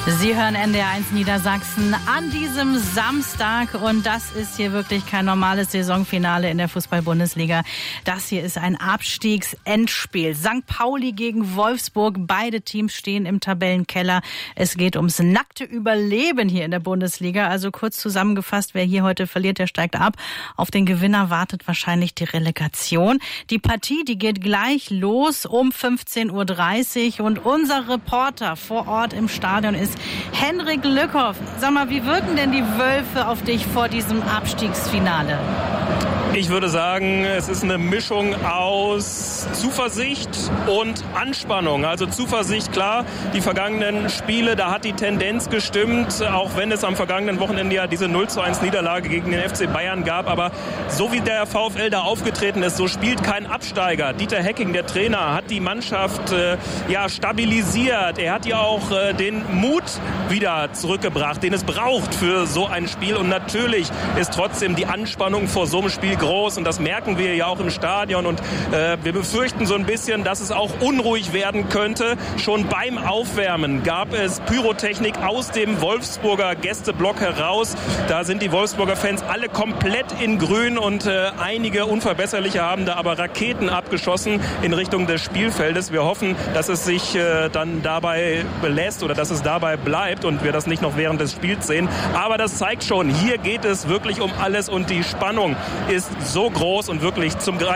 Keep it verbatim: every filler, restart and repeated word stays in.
Sie hören N D R eins Niedersachsen an diesem Samstag und das ist hier wirklich kein normales Saisonfinale in der Fußball-Bundesliga. Das hier ist ein Abstiegsendspiel. Sankt Pauli gegen Wolfsburg. Beide Teams stehen im Tabellenkeller. Es geht ums nackte Überleben hier in der Bundesliga. Also kurz zusammengefasst, wer hier heute verliert, der steigt ab. Auf den Gewinner wartet wahrscheinlich die Relegation. Die Partie, die geht gleich los um fünfzehn Uhr dreißig und unser Reporter vor Ort im Stadion ist Henrik Lückhoff. Sag mal, wie wirken denn die Wölfe auf dich vor diesem Abstiegsfinale? Ich würde sagen, es ist eine Mischung aus Zuversicht und Anspannung. Also Zuversicht, klar, die vergangenen Spiele, da hat die Tendenz gestimmt, auch wenn es am vergangenen Wochenende ja diese null zu eins Niederlage gegen den F C Bayern gab. Aber so wie der VfL da aufgetreten ist, so spielt kein Absteiger. Dieter Hecking, der Trainer, hat die Mannschaft äh, ja stabilisiert. Er hat ja auch äh, den Mut wieder zurückgebracht, den es braucht für so ein Spiel. Und natürlich ist trotzdem die Anspannung vor so einem Spiel groß und das merken wir ja auch im Stadion und äh, wir befürchten so ein bisschen, dass es auch unruhig werden könnte. Schon beim Aufwärmen gab es Pyrotechnik aus dem Wolfsburger Gästeblock heraus. Da sind die Wolfsburger Fans alle komplett in grün und äh, einige Unverbesserliche haben da aber Raketen abgeschossen in Richtung des Spielfeldes. Wir hoffen, dass es sich äh, dann dabei belässt oder dass es dabei bleibt und wir das nicht noch während des Spiels sehen. Aber das zeigt schon, hier geht es wirklich um alles und die Spannung ist so groß und wirklich zum Greifen.